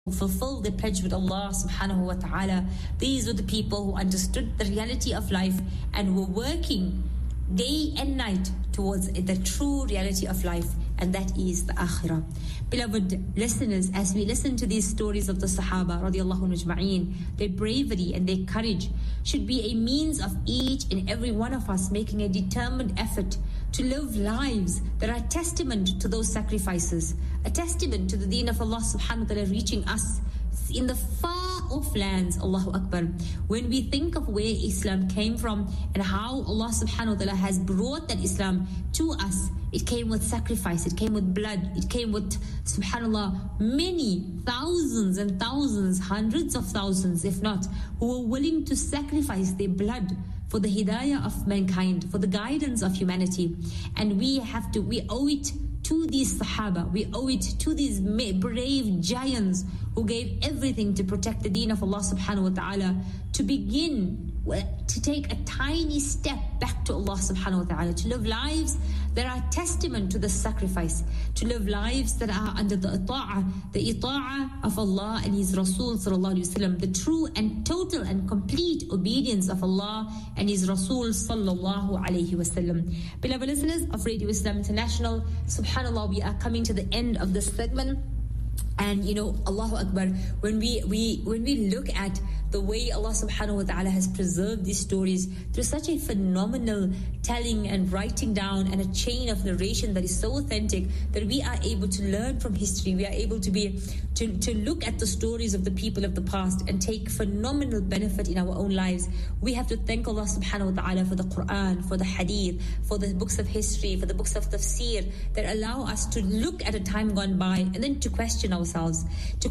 fulfilled their pledge with Allah subhanahu wa ta'ala. These were the people who understood the reality of life and were working day and night towards the true reality of life, and that is the akhirah. Beloved listeners, as we listen to these stories of the Sahaba radiallahu ajma'een, their bravery and their courage should be a means of each and every one of us making a determined effort to live lives that are testament to those sacrifices, a testament to the deen of Allah subhanahu wa ta'ala reaching us in the far off lands. Allahu Akbar. When we think of where Islam came from and how Allah subhanahu wa ta'ala has brought that Islam to us, it came with sacrifice, it came with blood, it came with, subhanallah, many thousands and thousands, hundreds of thousands, if not, who were willing to sacrifice their blood for the hidayah of mankind, for the guidance of humanity. And we owe it to these Sahaba, we owe it to these brave giants who gave everything to protect the deen of Allah subhanahu wa ta'ala, to begin to take a tiny step back to Allah subhanahu wa ta'ala, to live lives that are testament to the sacrifice, to live lives that are under the ita'ah of Allah and His Rasul sallallahu alayhi wa sallam, the true and total and complete obedience of Allah and His Rasul sallallahu alayhi wa sallam. Beloved listeners of Radio Islam International, subhanallah, we are coming to the end of this segment. And Allahu Akbar, when we look at the way Allah subhanahu wa ta'ala has preserved these stories through such a phenomenal telling and writing down and a chain of narration that is so authentic that we are able to learn from history, we are able to look at the stories of the people of the past and take phenomenal benefit in our own lives. We have to thank Allah subhanahu wa ta'ala for the Quran, for the Hadith, for the books of history, for the books of tafsir that allow us to look at a time gone by and then to question ourselves, to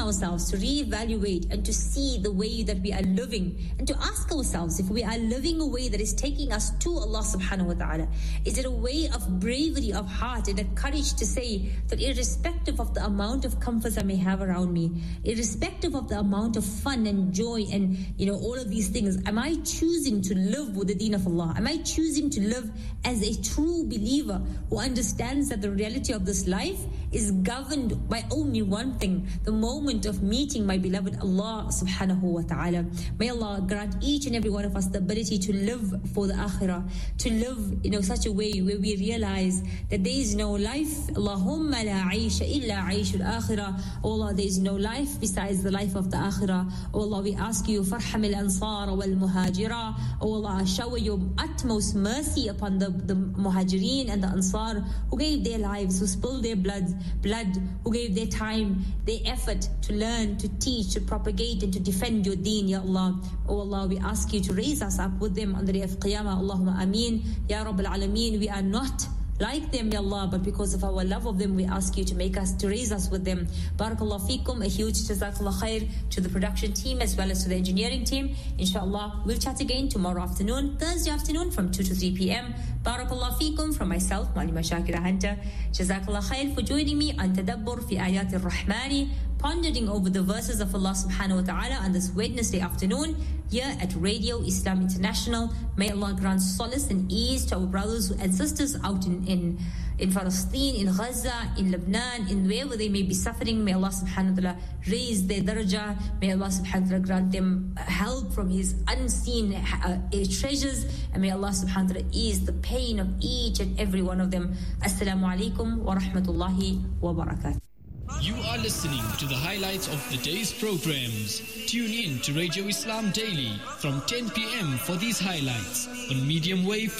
reevaluate and to see the way that we are living, and to ask ourselves if we are living a way that is taking us to Allah subhanahu wa ta'ala. Is it a way of bravery of heart and a courage to say that irrespective of the amount of comforts I may have around me, irrespective of the amount of fun and joy and all of these things, am I choosing to live with the deen of Allah? Am I choosing to live as a true believer who understands that the reality of this life is governed by only one thing, the moment of meeting my beloved Allah subhanahu wa ta'ala. May Allah grant each and every one of us the ability to live for the akhirah, to live in such a way where we realize that there is no life, Allahumma la aisha illa aishul akhirah. Oh Allah, there is no life besides the life of the akhirah. Oh Allah, we ask you, farhamil ansar wal muhajira. Oh Allah, shower your utmost mercy upon the muhajirin and the ansar who gave their lives, who spilled their blood, who gave their time, their effort to learn, to teach, to propagate and to defend your deen, Ya Allah. Oh Allah, we ask you to raise us up with them on the day of Qiyamah. Allahumma ameen. Ya Rabbil Alameen, we are not like them, Ya Allah, but because of our love of them, we ask you to raise us with them. Barakallah feekum, a huge jazakallah khair to the production team as well as to the engineering team. Inshallah, we'll chat again tomorrow afternoon, Thursday afternoon from 2 to 3 p.m. Barakallah feekum from myself, Malima Shakira Hunter. Jazakallah khair for joining me on Tadabbur fi Ayat al-Rahmani, pondering over the verses of Allah subhanahu wa ta'ala on this Wednesday afternoon here at Radio Islam International. May Allah grant solace and ease to our brothers and sisters out in Palestine, in Gaza, in Lebanon, in wherever they may be suffering. May Allah subhanahu wa ta'ala raise their darajah. May Allah subhanahu wa ta'ala grant them help from His unseen treasures. And may Allah subhanahu wa ta'ala ease the pain of each and every one of them. Assalamu alaikum wa rahmatullahi wa barakatuh. You are listening to the highlights of the day's programs. Tune in to Radio Islam Daily from 10 p.m. for these highlights on medium wave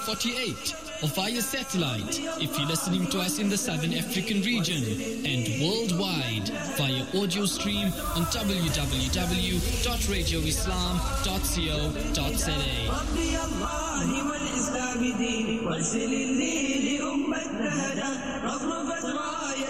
1548 or via satellite if you're listening to us in the Southern African region, and worldwide via audio stream on www.radioislam.co.za.